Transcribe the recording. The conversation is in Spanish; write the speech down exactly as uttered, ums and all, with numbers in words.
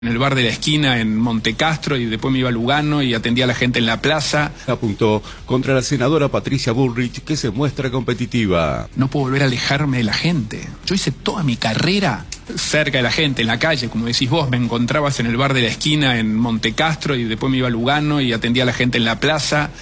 En el bar de la esquina en Montecastro y después me iba a Lugano y atendía a la gente en la plaza. Apuntó contra la senadora Patricia Bullrich, que se muestra competitiva. No puedo volver a alejarme de la gente. Yo hice toda mi carrera cerca de la gente, en la calle, como decís vos. Me encontrabas en el bar de la esquina en Montecastro y después me iba a Lugano y atendía a la gente en la plaza.